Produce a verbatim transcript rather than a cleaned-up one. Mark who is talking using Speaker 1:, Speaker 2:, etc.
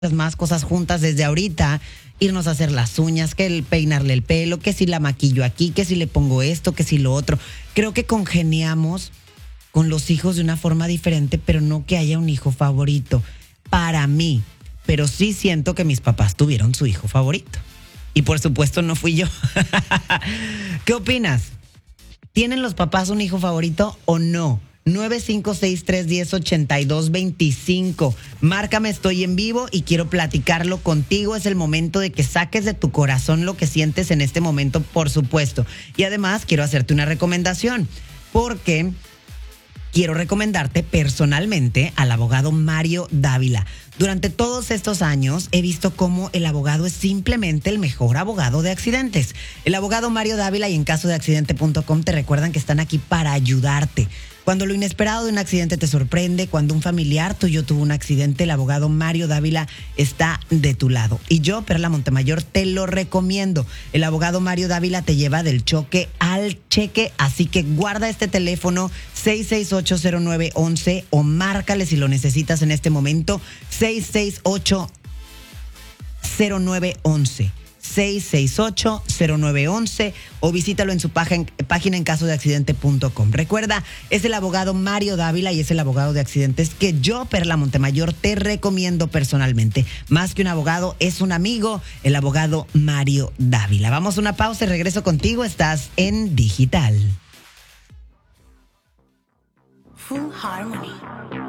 Speaker 1: más cosas juntas desde ahorita, irnos a hacer las uñas, que el peinarle el pelo, que si la maquillo aquí, que si le pongo esto, que si lo otro. Creo que congeniamos con los hijos de una forma diferente, pero no que haya un hijo favorito para mí. Pero sí siento que mis papás tuvieron su hijo favorito. Y por supuesto no fui yo. ¿Qué opinas? ¿Tienen los papás un hijo favorito o no? nueve cinco seis tres uno cero ocho dos dos cinco. Márcame, estoy en vivo y quiero platicarlo contigo. Es el momento de que saques de tu corazón lo que sientes en este momento, por supuesto. Y además quiero hacerte una recomendación, porque quiero recomendarte personalmente al abogado Mario Dávila. Durante todos estos años he visto cómo el abogado es simplemente el mejor abogado de accidentes. El abogado Mario Dávila y en caso de accidente punto com te recuerdan que están aquí para ayudarte. Cuando lo inesperado de un accidente te sorprende, cuando un familiar tuyo tuvo un accidente, el abogado Mario Dávila está de tu lado. Y yo, Perla Montemayor, te lo recomiendo. El abogado Mario Dávila te lleva del choque al cheque, así que guarda este teléfono seis seis ocho cero nueve once o márcale si lo necesitas en este momento, seis seis ocho cero nueve once. seis seis ocho cero nueve once o visítalo en su página, página en caso de accidente punto com. Recuerda, es el abogado Mario Dávila y es el abogado de accidentes que yo, Perla Montemayor, te recomiendo personalmente. Más que un abogado, es un amigo, el abogado Mario Dávila. Vamos a una pausa y regreso contigo. Estás en Digital.
Speaker 2: Full Harmony.